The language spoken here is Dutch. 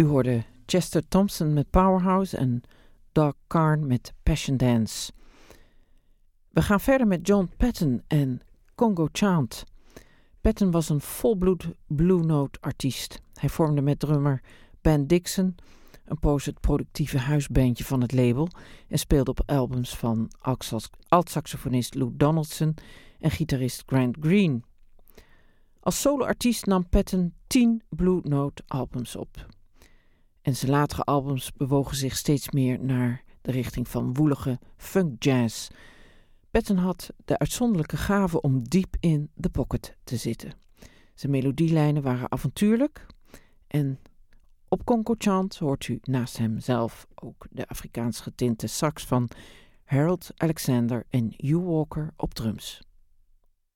U hoorde Chester Thompson met Powerhouse en Doug Carn met Passion Dance. We gaan verder met John Patton en Congo Chant. Patton was een volbloed Blue Note artiest. Hij vormde met drummer Ben Dixon een poos het productieve huisbandje van het label en speelde op albums van alt-saxofonist Lou Donaldson en gitarist Grant Green. Als soloartiest nam Patton 10 Blue Note albums op. En zijn latere albums bewogen zich steeds meer naar de richting van woelige funk jazz. Patton had de uitzonderlijke gave om diep in de pocket te zitten. Zijn melodielijnen waren avontuurlijk en op Congo Chant hoort u naast hem zelf ook de Afrikaans getinte sax van Harold Alexander en Hugh Walker op drums.